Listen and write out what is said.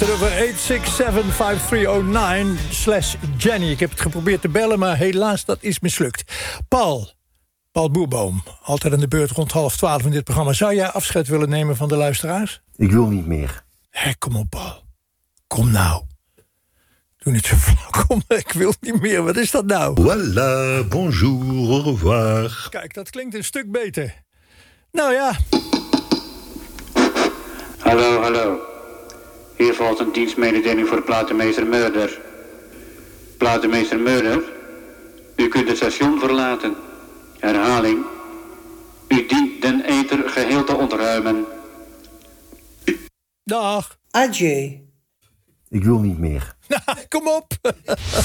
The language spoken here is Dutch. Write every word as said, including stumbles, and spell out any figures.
Over acht zes zeven vijf drie zero negen slash Jenny. Ik heb het geprobeerd te bellen, maar helaas, dat is mislukt. Paul, Paul Boerboom, altijd aan de beurt rond half twaalf in dit programma. Zou jij afscheid willen nemen van de luisteraars? Ik wil niet meer. Hé, kom op, Paul. Kom nou. Doe niet zo flauw. Kom, ik wil niet meer. Wat is dat nou? Voilà, bonjour, au revoir. Kijk, dat klinkt een stuk beter. Nou ja. Hallo, hallo. Hier volgt een dienstmededeling voor de platenmeester Murder. Platenmeester Murder, u kunt het station verlaten. Herhaling. U dient den ether geheel te ontruimen. Dag. Adieu. Ik wil niet meer. Kom op.